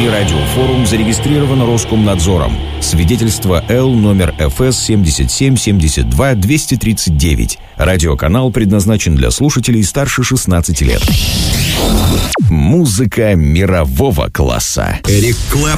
СМИ «Радиофорум» зарегистрировано Роскомнадзором. Свидетельство Л номер ФС 7772-239. Радиоканал предназначен для слушателей старше 16 лет. Музыка мирового класса. Эрик Клэптон.